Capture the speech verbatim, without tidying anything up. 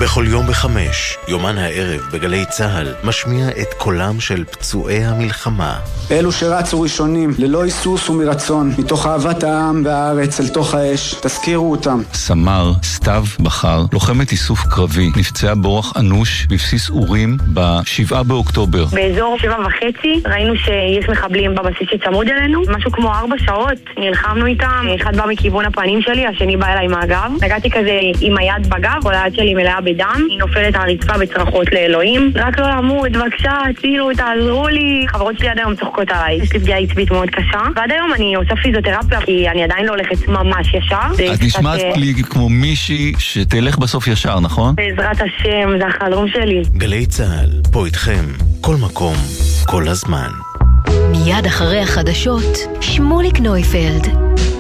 בכל יום בחמש, יומן הערב בגלי צהל, משמיע את קולם של פצועי המלחמה. אלו שרצו ראשונים, ללא היסוס ומרצון, מתוך אהבת העם והארץ אל תוך האש, תזכירו אותם. סמ"ר סתיו בחר, לוחמת איסוף קרבי, נפצעה באורח אנוש בבסיס אורים בשבעה באוקטובר. באזור שבע וחצי ראינו שיש מחבלים בבסיס שצמוד אלינו, משהו כמו ארבע שעות נלחמנו איתם, אחד בא מכיוון הפנים שלי, השני בא אליי מהגב. הגעתי כזה עם היד בגב, כל היד שלי מלאה בדם, היא נופלת על הרצפה בצרחות לאלוהים. רק לא למות, בבקשה, הצילו, תעזרו לי. חברות שלי עד היום צוחקות עליי. יש לי פגיעה עצבית מאוד קשה, ועד היום אני עושה פיזיותרפיה, כי אני עדיין לא הולכת ממש ישר. את נשמעת לי כמו מישהי שתלך בסוף ישר, נכון? בעזרת השם, זה החלום שלי. גלי צהל, פה איתכם, כל מקום, כל הזמן. מיד אחרי החדשות, שמוליק נויפלד.